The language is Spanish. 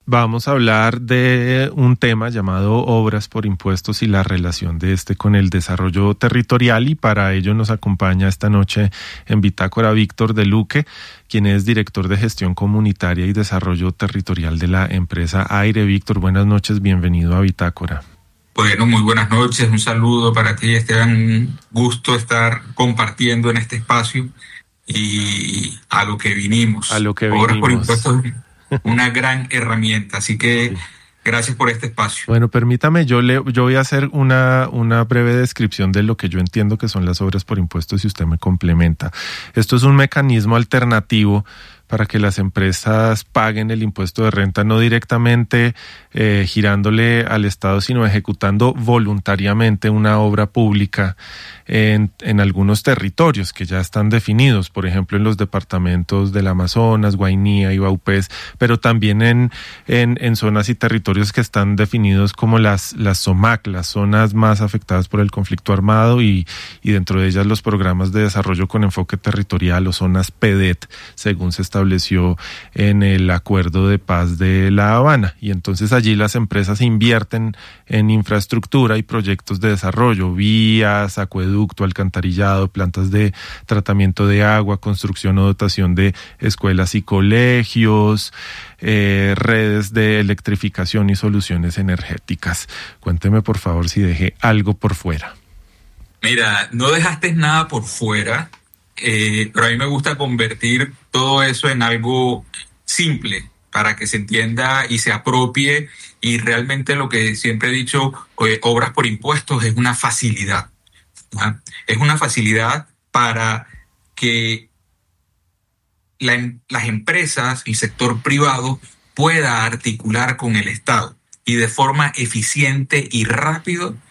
Vamos a hablar de un tema llamado obras por impuestos y la relación de este con el desarrollo territorial, y para ello nos acompaña esta noche en Bitácora Víctor de Luque, quien es director de gestión comunitaria y desarrollo territorial de la empresa Aire. Víctor, buenas noches, bienvenido a Bitácora. Bueno, muy buenas noches, un saludo para ti, Esteban, un gusto estar compartiendo en este espacio y a lo que vinimos. Obras por impuestos es una gran herramienta, así que gracias por este espacio. Bueno, permítame, yo voy a hacer una breve descripción de lo que yo entiendo que son las obras por impuestos y usted me complementa. Esto es un mecanismo alternativo para que las empresas paguen el impuesto de renta no directamente girándole al Estado, sino ejecutando voluntariamente una obra pública en algunos territorios que ya están definidos, por ejemplo en los departamentos del Amazonas, Guainía y Vaupés, pero también en zonas y territorios que están definidos como las ZOMAC, las zonas más afectadas por el conflicto armado, y dentro de ellas los programas de desarrollo con enfoque territorial o zonas PEDET, según se estableció en el Acuerdo de Paz de La Habana. Y entonces allí las empresas invierten en infraestructura y proyectos de desarrollo, vías, acueducto, alcantarillado, plantas de tratamiento de agua, construcción o dotación de escuelas y colegios, redes de electrificación y soluciones energéticas. Cuénteme por favor si dejé algo por fuera. Mira, no dejaste nada por fuera, pero a mí me gusta convertir todo eso en algo simple para que se entienda y se apropie, y realmente lo que siempre he dicho, obras por impuestos es una facilidad. Es una facilidad para que las empresas y sector privado pueda articular con el Estado y de forma eficiente y rápido